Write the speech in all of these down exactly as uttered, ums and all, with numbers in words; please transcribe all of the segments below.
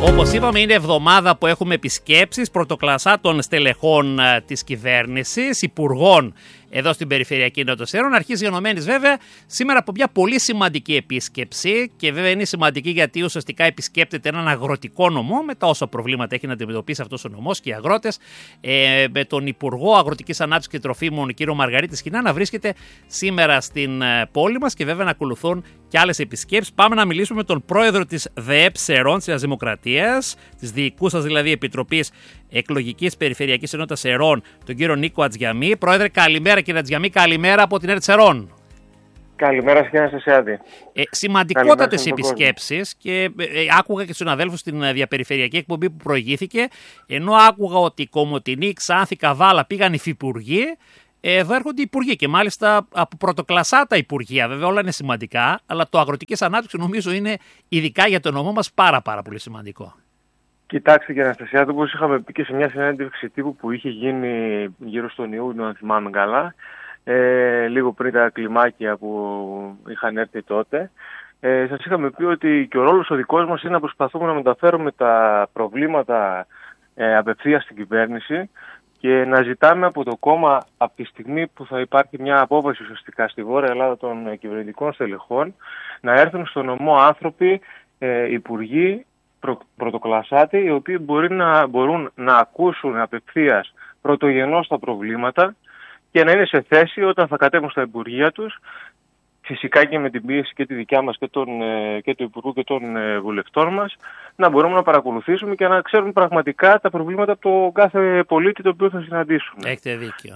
Όπως είπαμε, είναι εβδομάδα που έχουμε επισκέψεις πρωτοκλασσά των στελεχών της κυβέρνησης, υπουργών εδώ στην Περιφερειακή Νότο Σέρων. Αρχίζει γενομένης βέβαια σήμερα από μια πολύ σημαντική επίσκεψη και βέβαια είναι σημαντική γιατί ουσιαστικά επισκέπτεται έναν αγροτικό νομό με τα όσα προβλήματα έχει να αντιμετωπίσει αυτός ο νομός και οι αγρότες, ε, με τον Υπουργό Αγροτικής Ανάπτυξης και Τροφίμων κύριο Μαργαρίτη Σχοινά να βρίσκεται σήμερα στην πόλη μας και βέβαια να ακολουθούν και άλλες επισκέψεις. Πάμε να μιλήσουμε με τον πρόεδρο της ΔΕΕΠ Σερών της Νέας Δημοκρατίας, της διοικούσας δηλαδή Επιτροπής Εκλογικής Περιφερειακής Ενότητας Σερών, τον κύριο Νίκο Ατζιαμί. Πρόεδρε, καλημέρα κύριε Ατζιαμί, καλημέρα από την ΕΡΤ Σερών. Καλημέρα κύριε Αναστασιάδη. Ε, σημαντικότατες επισκέψεις και ε, ε, άκουγα και τους συναδέλφους στην διαπεριφερειακή εκπομπή που προηγήθηκε, ενώ άκουγα ότι Κομοτηνή, Ξάνθη, Καβάλα πήγαν υφυπουργοί, εδώ έρχονται οι υπουργοί και μάλιστα από πρωτοκλασσά τα υπουργεία. Βέβαια όλα είναι σημαντικά, αλλά το αγροτικής ανάπτυξης νομίζω είναι ειδικά για τον νομό μας πάρα πάρα πολύ σημαντικό. Κοιτάξτε κύριε Αναστασιάδη, όπως είχαμε πει και σε μια συνέντευξη τύπου που είχε γίνει γύρω στον Ιούνιο, αν θυμάμαι καλά, ε, λίγο πριν τα κλιμάκια που είχαν έρθει τότε, ε, σας είχαμε πει ότι και ο ρόλος ο δικός μας είναι να προσπαθούμε να μεταφέρουμε τα προβλήματα ε, απευθείας στην κυβέρνηση και να ζητάμε από το κόμμα, από τη στιγμή που θα υπάρχει μια απόφαση ουσιαστικά στη Βόρεια Ελλάδα των κυβερνητικών στελεχών, να έρθουν στο νομό άνθρωποι, ε, υπουργοί, προ, πρωτοκλασσάτοι, οι οποίοι μπορεί να, μπορούν να ακούσουν απευθείας πρωτογενώς τα προβλήματα και να είναι σε θέση όταν θα κατέβουν στα υπουργεία τους, φυσικά και με την πίεση και τη δικιά μας και, τον, και του Υπουργού και των βουλευτών μας, να μπορούμε να παρακολουθήσουμε και να ξέρουμε πραγματικά τα προβλήματα από το κάθε πολίτη το οποίο θα συναντήσουμε. Έχετε δίκιο.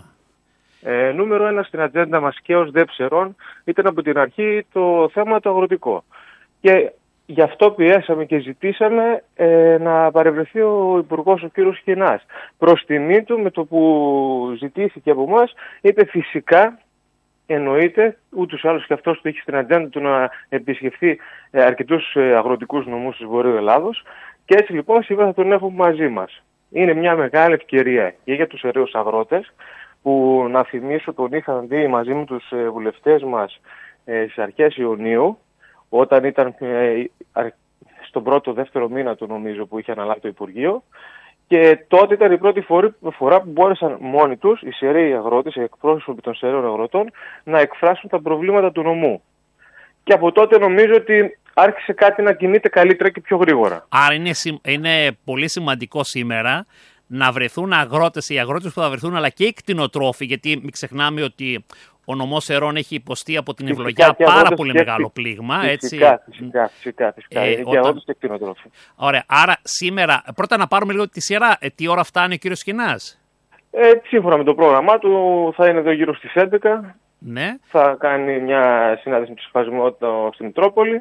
Ε, νούμερο ένα στην ατζέντα μας και ως ΔΕΕΠ Σερών ήταν από την αρχή το θέμα το αγροτικό. Και γι' αυτό πιέσαμε και ζητήσαμε ε, να παρευρεθεί ο Υπουργός ο κ. Σχοινάς. Προς τιμή του, με το που ζητήθηκε από εμάς, είπε φυσικά, εννοείται, ούτως ή άλλως και αυτός το έχει στην ατζέντα του να επισκεφθεί ε, αρκετούς ε, αγροτικούς νομούς της Βορείου Ελλάδος και έτσι λοιπόν σήμερα θα τον έχουμε μαζί μας. Είναι μια μεγάλη ευκαιρία και για τους αιρέους αγρότες που, να θυμίσω, τον είχαν δει μαζί με τους ε, βουλευτές μας ε, στις αρχές Ιουνίου, όταν ήταν ε, στον πρώτο δεύτερο μήνα του νομίζω που είχε αναλάβει το Υπουργείο, και τότε ήταν η πρώτη φορά που μπόρεσαν μόνοι τους οι σεραίοι αγρότες, οι εκπρόσωποι των σεραίων αγροτών, να εκφράσουν τα προβλήματα του νομού. Και από τότε νομίζω ότι άρχισε κάτι να κινείται καλύτερα και πιο γρήγορα. Άρα είναι, είναι πολύ σημαντικό σήμερα να βρεθούν αγρότες, οι αγρότες που θα βρεθούν, αλλά και οι κτηνοτρόφοι, γιατί μην ξεχνάμε ότι ο νομός Σερών έχει υποστεί από την ευλογιά πάρα πολύ και μεγάλο πλήγμα. Φυσικά, έτσι. φυσικά, φυσικά, φυσικά. Ε, είναι όταν... και αγρότες και κτηνοτρόφοι. Ωραία, άρα σήμερα, πρώτα να πάρουμε λίγο τη σειρά. Ε, τι ώρα φτάνει ο κύριος Σχοινάς? Ε, σύμφωνα με το πρόγραμμά του θα είναι εδώ γύρω στις έντεκα. Ναι. Θα κάνει μια συνάντηση με ψηφασμιότητα στη Μητρόπολη.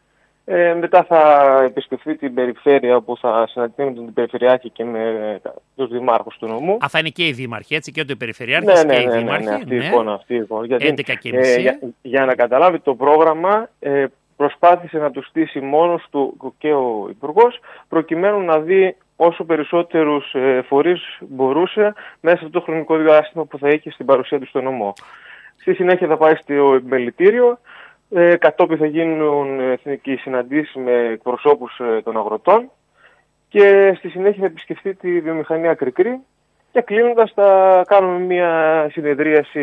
Ε, μετά θα επισκεφθεί την περιφέρεια όπου θα συναντηθεί με τον Περιφερειάρχη και με τους δημάρχους του νομού. Α, θα είναι και οι δήμαρχοι, έτσι, και ο Περιφερειάρχης ναι, ναι, και ναι, οι δήμαρχοι. Ναι, ναι, αυτή η εικόνα, αυτή η εικόνα. Γιατί, έντεκα και μισή. Ε, για, για να καταλάβει το πρόγραμμα, ε, προσπάθησε να του στήσει μόνος του και ο Υπουργός, προκειμένου να δει όσο περισσότερους ε, φορείς μπορούσε μέσα από το χρονικό διάστημα που θα είχε στην παρουσία του στο νομό. Στη συνέχεια θα πάει στο επιμελητήριο. Ε, κατόπιν θα γίνουν εθνικοί συναντήσεις με εκπροσώπους ε, των αγροτών και στη συνέχεια θα επισκεφτεί τη βιομηχανία Κρικρή και κλείνοντας θα κάνουμε μια συνεδρίαση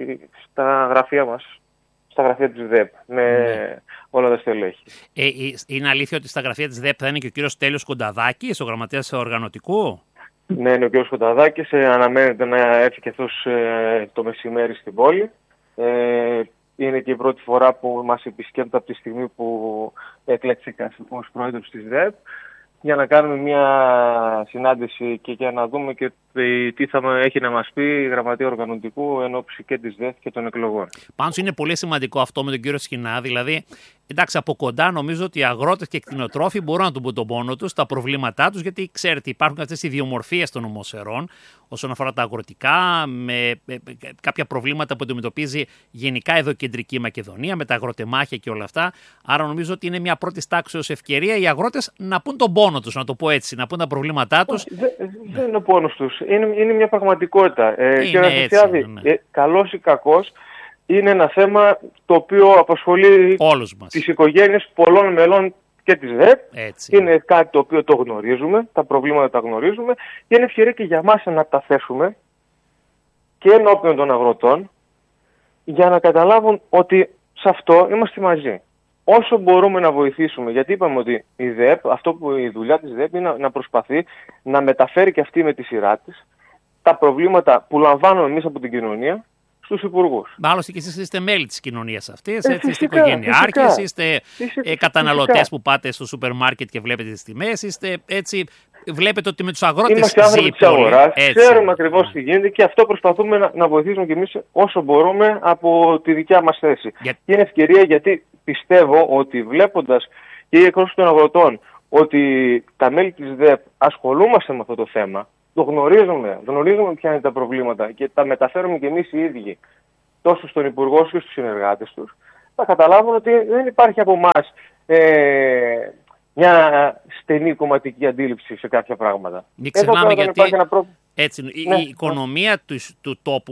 στα γραφεία μας, στα γραφεία της ΔΕΕΠ με ναι. όλα τα στελέχη. Ε, είναι αλήθεια ότι στα γραφεία της ΔΕΕΠ θα είναι και ο κύριος Τέλειος Κονταδάκης, ο γραμματέας οργανωτικού? Ναι, είναι ο κύριος Κονταδάκης, ε, αναμένεται να έρθει και αυτός ε, το μεσημέρι στην πόλη. Ε, Είναι και η πρώτη φορά που μας επισκέπτεται από τη στιγμή που εκλέξηκα ως πρόεδρος της ΔΕΕΠ, για να κάνουμε μια συνάντηση και για να δούμε και τι θα έχει να μας πει η γραμματεία οργανωτικού εν ώψη και της ΔΕΕΠ και των εκλογών. Πάντως είναι πολύ σημαντικό αυτό με τον κύριο Σχοινά, δηλαδή, εντάξει, από κοντά νομίζω ότι οι αγρότες και οι κτηνοτρόφοι μπορούν να του πούν τον πόνο τους, τα προβλήματά τους, γιατί ξέρετε υπάρχουν αυτές οι ιδιομορφίες των νομών Σερών όσον αφορά τα αγροτικά, με κάποια προβλήματα που αντιμετωπίζει γενικά εδώ κεντρική Μακεδονία, με τα αγροτεμάχια και όλα αυτά. Άρα νομίζω ότι είναι μια πρώτη τάξεως ευκαιρία οι αγρότες να πούν τον πόνο τους, να το πω έτσι, να πούν τα προβλήματά τους. Δεν δε είναι ο πόνος τους. Είναι, είναι μια πραγματικότητα. Ε, και να σας πει, ναι. ε, καλός ή κακός, είναι ένα θέμα το οποίο απασχολεί όλους μας, τις οικογένειες πολλών μελών και της ΔΕΠ. Έτσι. Είναι κάτι το οποίο το γνωρίζουμε, τα προβλήματα τα γνωρίζουμε και είναι ευκαιρία και για μας να τα θέσουμε και ενώπιον των αγροτών για να καταλάβουν ότι σε αυτό είμαστε μαζί. Όσο μπορούμε να βοηθήσουμε, γιατί είπαμε ότι η ΔΕΠ, αυτό που η δουλειά της ΔΕΠ είναι να προσπαθεί να μεταφέρει και αυτή με τη σειρά της τα προβλήματα που λαμβάνουμε εμείς από την κοινωνία στους υπουργούς. Άλλωστε και εσείς είστε μέλη της κοινωνίας αυτής, ε, έτσι, είστε φυσικά, οικογενειάρχες, φυσικά, είστε φυσικά, ε, καταναλωτές φυσικά. που πάτε στο σούπερ μάρκετ και βλέπετε τις τιμές, είστε έτσι, βλέπετε ότι με τους αγρότες είμαστε άνθρωποι της αγοράς, ξέρουμε ακριβώς ναι. τι γίνεται και αυτό προσπαθούμε να, να βοηθήσουμε κι εμείς όσο μπορούμε από τη δικιά μας θέση. Για... Και είναι ευκαιρία γιατί πιστεύω ότι βλέποντας και οι εκπρόσωποι των αγροτών ότι τα μέλη της ΔΕΠ ασχολούμαστε με αυτό το θέμα, το γνωρίζουμε, γνωρίζουμε ποια είναι τα προβλήματα και τα μεταφέρουμε κι εμείς οι ίδιοι τόσο στον Υπουργό όσο και στους συνεργάτες τους, θα καταλάβουν ότι δεν υπάρχει από εμάς ε, μια στενή κομματική αντίληψη σε κάποια πράγματα. Μην ξεχνάμε γιατί προ... έτσι, ναι, η οικονομία ναι. του, του τόπου